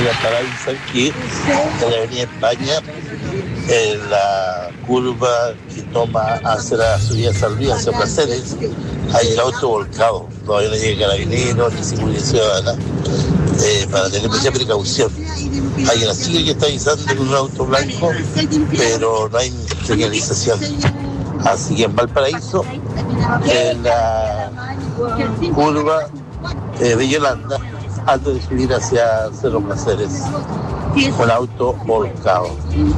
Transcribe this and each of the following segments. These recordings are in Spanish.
para avisar que en la Avenida España, en la curva que toma hacia la subida Salvia, hacia Placeres, hay el auto volcado. Todavía no llega Carabineros ni Seguridad Ciudadana para tener mucha precaución. Hay una chica que está avisando con un auto blanco, pero no hay señalización. Así que en Valparaíso, en la curva de Yolanda, antes de subir hacia Cerro Placeres, con auto volcado.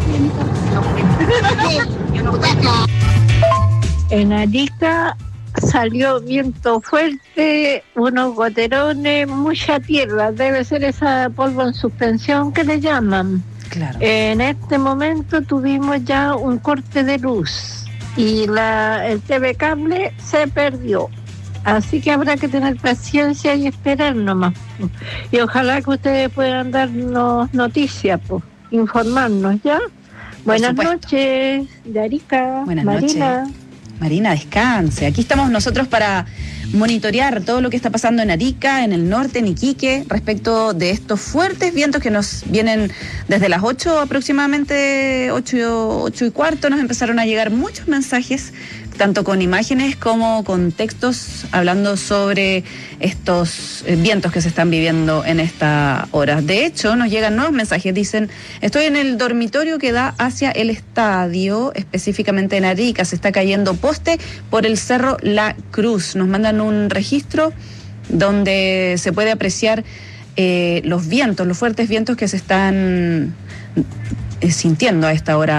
En Arica salió viento fuerte, unos goterones, mucha tierra, debe ser esa polvo en suspensión que le llaman. Claro. En este momento tuvimos ya un corte de luz y el TV cable se perdió. Así que habrá que tener paciencia y esperar nomás. Y ojalá que ustedes puedan darnos noticias, pues, informarnos, ¿ya? Buenas noches, de Arica. Buenas Marina. noches. Marina, descanse. Aquí estamos nosotros para monitorear todo lo que está pasando en Arica, en el norte, en Iquique, respecto de estos fuertes vientos que nos vienen desde las 8 aproximadamente, 8:15, nos empezaron a llegar muchos mensajes, tanto con imágenes como con textos hablando sobre estos vientos que se están viviendo en esta hora. De hecho, nos llegan nuevos mensajes, dicen: estoy en el dormitorio que da hacia el estadio, específicamente en Arica, se está cayendo poste por el Cerro La Cruz. Nos mandan un registro donde se puede apreciar los vientos, los fuertes vientos que se están sintiendo a esta hora